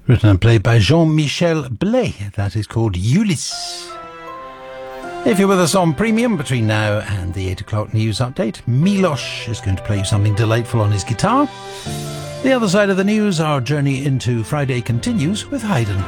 Written and played by Jean-Michel Blay. That is called Ulysse. If you're with us on Premium between now and the 8 o'clock news update, Milosh is going to play you something delightful on his guitar. The other side of the news, our journey into Friday continues with Haydn.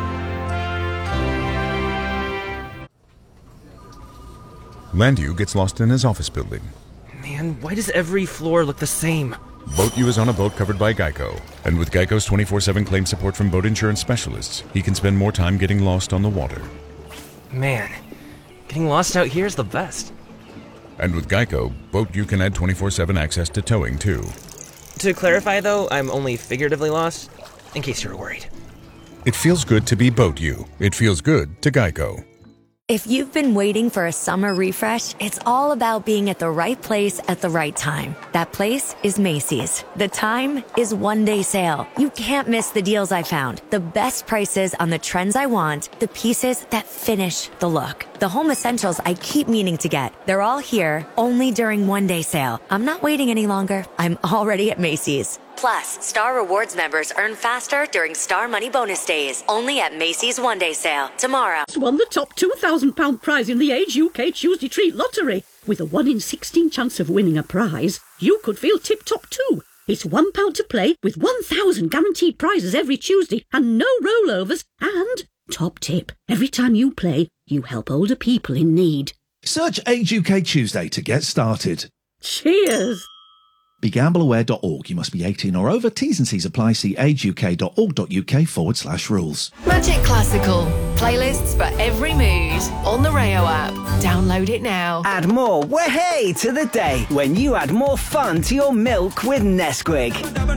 Landu gets lost in his office building. Man, why does every floor look the same? Boat U is on a boat covered by Geico. And with Geico's 24/7 claim support from boat insurance specialists, he can spend more time getting lost on the water. Man, getting lost out here is the best. And with Geico, Boat U can add 24/7 access to towing, too. To clarify, though, I'm only figuratively lost, in case you're worried. It feels good to be Boat U. It feels good to Geico. If you've been waiting for a summer refresh, it's all about being at the right place at the right time. That place is Macy's. The time is one-day sale. You can't miss the deals I found. The best prices on the trends I want. The pieces that finish the look. The home essentials I keep meaning to get. They're all here, only during one-day sale. I'm not waiting any longer. I'm already at Macy's. Plus, Star Rewards members earn faster during Star Money Bonus Days. Only at Macy's one-day sale. Tomorrow. Won the top £2,000 prize in the Age UK Tuesday Treat Lottery. With a 1 in 16 chance of winning a prize, you could feel tip-top too. It's £1 to play with 1,000 guaranteed prizes every Tuesday and no rollovers. And, top tip, every time you play, you help older people in need. Search Age UK Tuesday to get started. Cheers! BeGambleAware.org. You must be 18 or over. T's and C's apply. See ageuk.org.uk/rules. Magic Classical. Playlists for every mood. On the Rayo app. Download it now. Add more way to the day when you add more fun to your milk with Nesquik.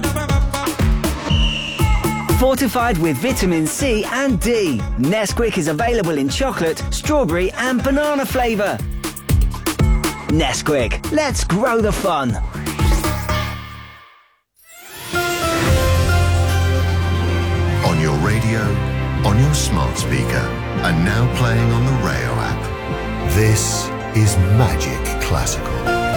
Fortified with vitamin C and D. Nesquik is available in chocolate, strawberry and banana flavour. Nesquik. Let's grow the fun. On your radio, on your smart speaker, and now playing on the Rayo app. This is Magic Classical.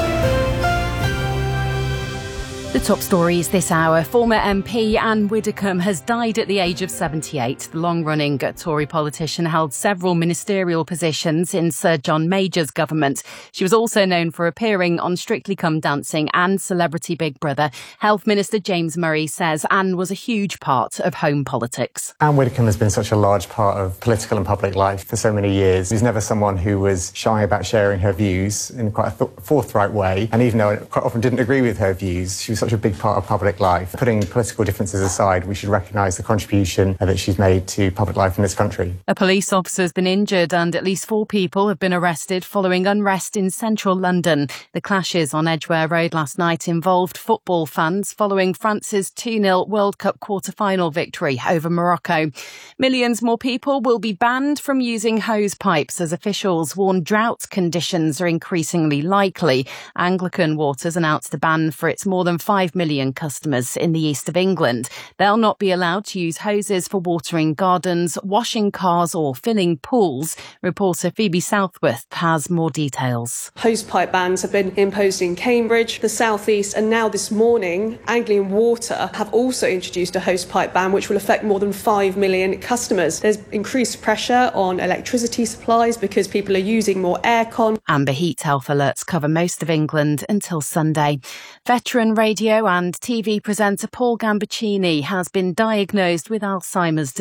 The top stories this hour. Former MP Anne Widdecombe has died at the age of 78. The long-running Tory politician held several ministerial positions in Sir John Major's government. She was also known for appearing on Strictly Come Dancing and Celebrity Big Brother. Health Minister James Murray says Anne was a huge part of home politics. Anne Widdecombe has been such a large part of political and public life for so many years. She's never someone who was shy about sharing her views in quite a forthright way. And even though I quite often didn't agree with her views, she was such a big part of public life. Putting political differences aside, we should recognise the contribution that she's made to public life in this country. A police officer has been injured and at least 4 people have been arrested following unrest in central London. The clashes on Edgware Road last night involved football fans following France's 2-0 World Cup quarter-final victory over Morocco. Millions more people will be banned from using hose pipes as officials warn drought conditions are increasingly likely. Anglican Waters announced a ban for its more than 5 million customers in the east of England. They'll not be allowed to use hoses for watering gardens, washing cars or filling pools. Reporter Phoebe Southworth has more details. Hosepipe bans have been imposed in Cambridge, the South East, and now this morning, Anglian Water have also introduced a hosepipe ban which will affect more than 5 million customers. There's increased pressure on electricity supplies because people are using more aircon. Amber heat health alerts cover most of England until Sunday. Veteran radio and TV presenter Paul Gambaccini has been diagnosed with Alzheimer's disease.